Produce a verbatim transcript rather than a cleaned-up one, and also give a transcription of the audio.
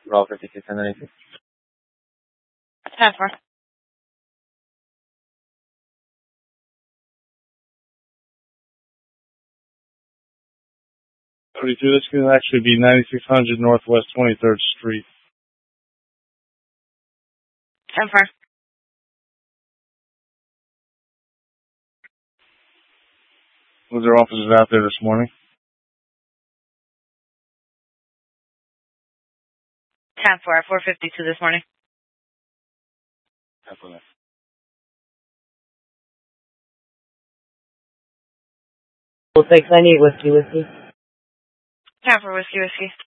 Roll fifty-six ten ninety-six. ten four. thirty-two, this could actually be ninety-six hundred Northwest twenty-third Street. ten four. Was there officers out there this morning? ten four, four fifty-two this morning. ten four. six ninety-eight Whiskey Whiskey. ten four, whiskey, whiskey.